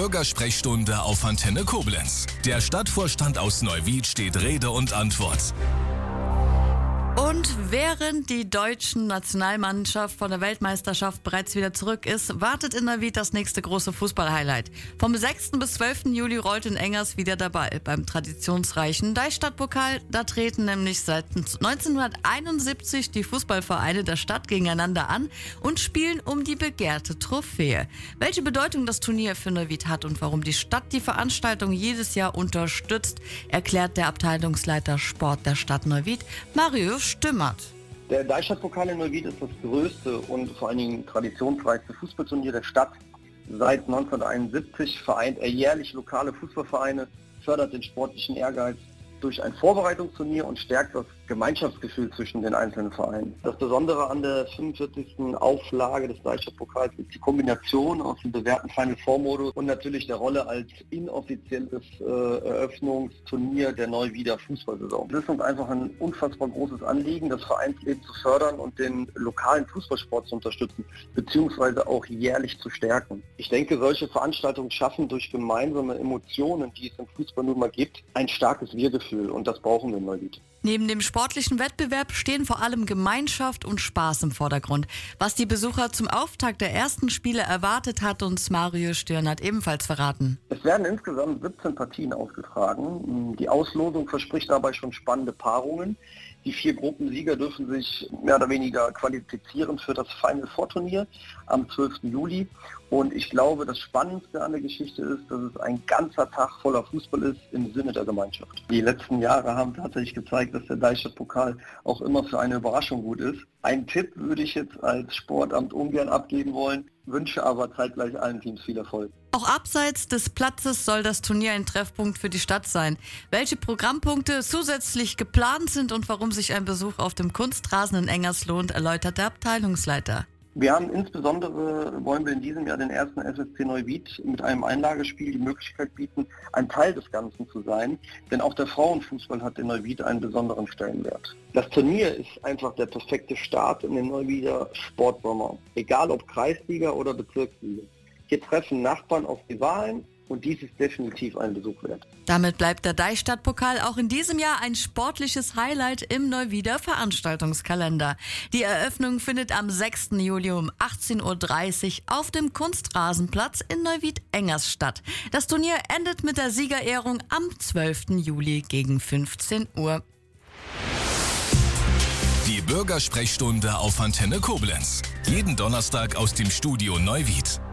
Bürgersprechstunde auf Antenne Koblenz. Der Stadtvorstand aus Neuwied steht Rede und Antwort. Und während die deutsche Nationalmannschaft von der Weltmeisterschaft bereits wieder zurück ist, wartet in Neuwied das nächste große Fußball-Highlight. Vom 6. bis 12. Juli rollt in Engers wieder dabei. Beim traditionsreichen Deichstadtpokal, da treten nämlich seit 1971 die Fußballvereine der Stadt gegeneinander an und spielen um die begehrte Trophäe. Welche Bedeutung das Turnier für Neuwied hat und warum die Stadt die Veranstaltung jedes Jahr unterstützt, erklärt der Abteilungsleiter Sport der Stadt Neuwied, Marius Stümmert. Der Deichstadtpokal in Neuwied ist das größte und vor allen Dingen traditionsreichste Fußballturnier der Stadt. Seit 1971 vereint er jährlich lokale Fußballvereine, fördert den sportlichen Ehrgeiz durch ein Vorbereitungsturnier und stärkt das Gemeinschaftsgefühl zwischen den einzelnen Vereinen. Das Besondere an der 45. Auflage des Deichstadtpokals ist die Kombination aus dem bewährten Final Four Modus und natürlich der Rolle als inoffizielles Eröffnungsturnier der Neuwieder Fußballsaison. Es ist uns einfach ein unfassbar großes Anliegen, das Vereinsleben zu fördern und den lokalen Fußballsport zu unterstützen, beziehungsweise auch jährlich zu stärken. Ich denke, solche Veranstaltungen schaffen durch gemeinsame Emotionen, die es im Fußball nun mal gibt, ein starkes Wir-Gefühl, und das brauchen wir in Neuwied. Neben dem sportlichen Wettbewerb stehen vor allem Gemeinschaft und Spaß im Vordergrund. Was die Besucher zum Auftakt der ersten Spiele erwartet, hat uns Marius Stümmert ebenfalls verraten. Es werden insgesamt 17 Partien ausgetragen. Die Auslosung verspricht dabei schon spannende Paarungen. Die 4 Gruppensieger dürfen sich mehr oder weniger qualifizieren für das Final Four Turnier am 12. Juli. Und ich glaube, das Spannendste an der Geschichte ist, dass es ein ganzer Tag voller Fußball ist im Sinne der Gemeinschaft. Die letzten Jahre haben tatsächlich gezeigt, dass der Deichstadtpokal auch immer für eine Überraschung gut ist. Einen Tipp würde ich jetzt als Sportamt ungern abgeben wollen, wünsche aber zeitgleich allen Teams viel Erfolg. Auch abseits des Platzes soll das Turnier ein Treffpunkt für die Stadt sein. Welche Programmpunkte zusätzlich geplant sind und warum sich ein Besuch auf dem Kunstrasen in Engers lohnt, erläutert der Abteilungsleiter. Wir haben insbesondere, wollen wir in diesem Jahr den ersten SSC Neuwied mit einem Einlagespiel die Möglichkeit bieten, ein Teil des Ganzen zu sein, denn auch der Frauenfußball hat in Neuwied einen besonderen Stellenwert. Das Turnier ist einfach der perfekte Start in den Neuwieder Sportsommer, egal ob Kreisliga oder Bezirksliga. Hier treffen Nachbarn auf Rivalen und dies ist definitiv ein Besuch wert. Damit bleibt der Deichstadtpokal auch in diesem Jahr ein sportliches Highlight im Neuwieder Veranstaltungskalender. Die Eröffnung findet am 6. Juli um 18.30 Uhr auf dem Kunstrasenplatz in Neuwied-Engers statt. Das Turnier endet mit der Siegerehrung am 12. Juli gegen 15 Uhr. Die Bürgersprechstunde auf Antenne Koblenz. Jeden Donnerstag aus dem Studio Neuwied.